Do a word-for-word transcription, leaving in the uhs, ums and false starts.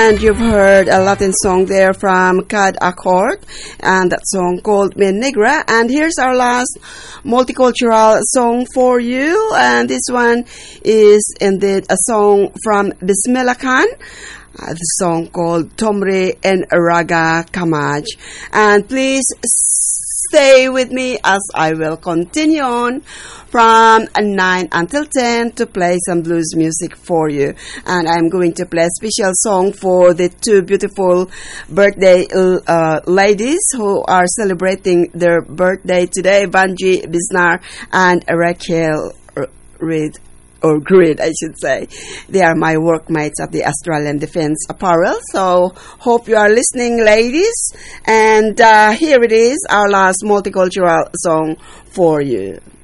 And you've heard a Latin song there from Cad Accord, and that song called Me Negra. And here's our last multicultural song for you, and this one is indeed a song from Bismillah Khan. Uh, the song called Tomre and Raga Kamaj. And please stay with me as I will continue on from nine until ten to play some blues music for you. And I'm going to play a special song for the two beautiful birthday uh, ladies who are celebrating their birthday today, Banji Bisnar and Raquel Reed. Or Grid, I should say. They are my workmates at the Australian Defence Apparel. So, hope you are listening, ladies. And uh, here it is, our last multicultural song for you.